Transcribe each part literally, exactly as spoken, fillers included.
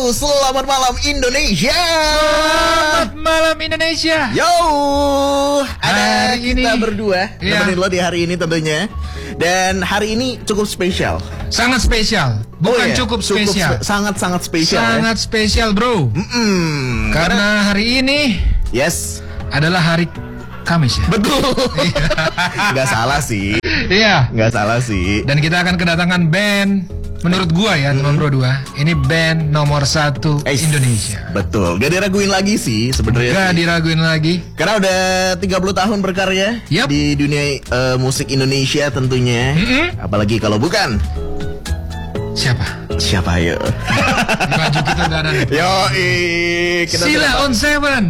Selamat malam Indonesia. Selamat malam Indonesia. Yo, ada hari kita ini, berdua ya. nemenin lo di hari ini tentunya. Dan hari ini cukup spesial. Sangat spesial. Bukan Oh, iya. cukup spesial. spe- Sangat-sangat spesial. Sangat ya? spesial, bro. Mm-mm. Karena hari ini Yes, adalah hari Kamis ya. betul. Gak salah sih. Iya. Gak salah sih. Dan kita akan kedatangan band. Menurut gua ya, teman bro dua, ini band nomor satu Eh, Indonesia. Betul. Gak diraguin lagi sih sebenarnya. Gak sih. diraguin lagi. Karena udah tiga puluh tahun berkarya Yup. di dunia eh, musik Indonesia tentunya. Mm-mm. Apalagi kalau bukan Siapa? siapa ya? Di baju kita udah ada nih. Yo, kita Sila sudah- on Seven.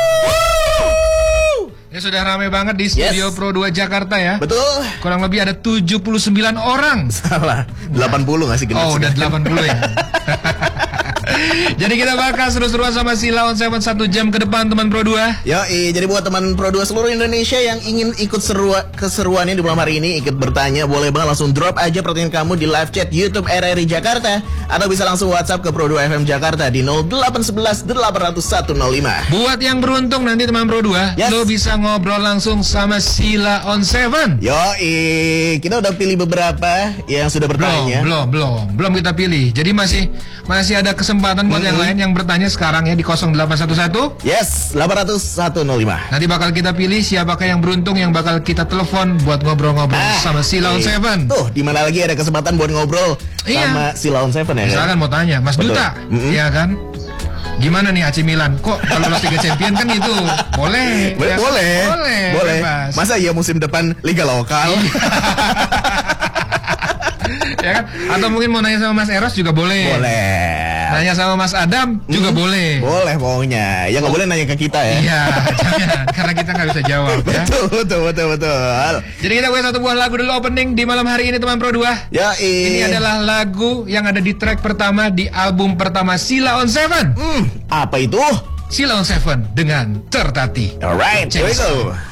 Ini sudah ramai banget di studio Yes. Pro dua Jakarta ya. Betul. Kurang lebih ada tujuh puluh sembilan orang. Salah. delapan puluh nggak sih genap Oh, udah sudah? delapan puluh ya. Jadi kita bakal seru-seruan sama Sila on Seven satu jam ke depan teman Pro dua. Yo, jadi buat teman Pro dua seluruh Indonesia yang ingin ikut serua, keseruannya di malam hari ini, ikut bertanya, boleh banget langsung drop aja pertanyaan kamu di live chat YouTube R R I Jakarta, atau bisa langsung WhatsApp ke Pro dua F M Jakarta di nol delapan satu satu delapan nol satu nol lima. Buat yang beruntung nanti teman Pro dua, Yes. lo bisa ngobrol langsung sama Sila on Seven. Yo, kita udah pilih beberapa yang sudah Belum, bertanya. belum, belum, belum kita pilih. Jadi masih masih ada kesempatan buat yang lain yang bertanya sekarang ya di nol delapan satu satu. Yes, delapan nol satu nol lima. Nanti bakal kita pilih siapakah yang beruntung yang bakal kita telepon buat ngobrol-ngobrol Ah, sama Sila on eh, Seven. Tuh, di mana lagi ada kesempatan buat ngobrol Iya. sama si Laon Seven ya kan? Misalkan mau tanya, Mas Betul. Duta, Mm-mm. ya kan? Gimana nih A C Milan? Kok kalau lolos Liga Champion kan itu boleh? Boleh, ya? boleh, boleh, boleh. bebas. Masa iya musim depan Liga Lokal? Ya kan? Atau mungkin mau nanya sama Mas Eros juga boleh. Boleh. Nanya sama Mas Adam juga Hmm, boleh. Boleh pokoknya. Ya nggak boleh nanya ke kita ya. Iya, jangan, karena kita nggak bisa jawab ya. Betul, betul, betul, betul. Jadi kita punya satu buah lagu dulu opening di malam hari ini teman Pro dua. Ya, Ini adalah lagu yang ada di track pertama di album pertama Sila on Seven. Hmm, apa itu? Sila on Seven dengan Tertati. Alright, here we go.